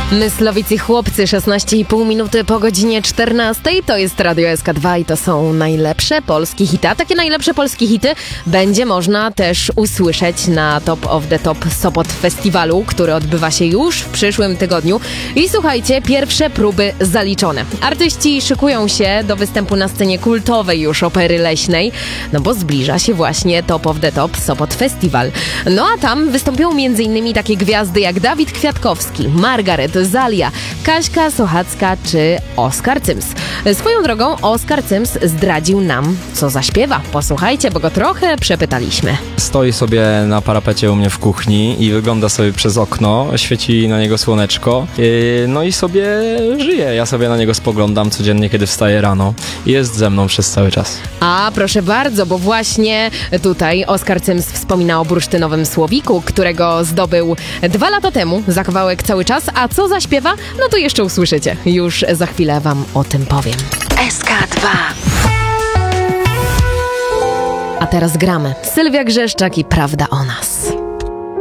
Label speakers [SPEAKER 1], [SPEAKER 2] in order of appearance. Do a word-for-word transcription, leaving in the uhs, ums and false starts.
[SPEAKER 1] Myslowicy chłopcy, szesnaście i pół minuty po godzinie czternastej. To jest Radio S K dwa i to są najlepsze polskie hity. A takie najlepsze polskie hity będzie można też usłyszeć na Top of the Top Sopot Festiwalu, który odbywa się już w przyszłym tygodniu. I słuchajcie, pierwsze próby zaliczone. Artyści szykują się do występu na scenie kultowej już Opery Leśnej, no bo zbliża się właśnie Top of the Top Sopot Festiwal. No a tam wystąpią między innymi takie gwiazdy jak Dawid Kwiatkowski, Margaret Zalia, Kaśka Sochacka czy Oskar Cyms. Swoją drogą Oskar Cyms zdradził nam, co zaśpiewa. Posłuchajcie, bo go trochę przepytaliśmy.
[SPEAKER 2] Stoi sobie na parapecie u mnie w kuchni i wygląda sobie przez okno, świeci na niego słoneczko, yy, no i sobie żyje. Ja sobie na niego spoglądam codziennie, kiedy wstaję rano i jest ze mną przez cały czas.
[SPEAKER 1] A proszę bardzo, bo właśnie tutaj Oskar Cyms wspomina o bursztynowym słowiku, którego zdobył dwa lata temu za kawałek Cały Czas. A co zaśpiewa? No to jeszcze usłyszycie. Już za chwilę wam o tym powiem.
[SPEAKER 3] S K dwa.
[SPEAKER 1] A teraz gramy. Sylwia Grzeszczak i Prawda o nas.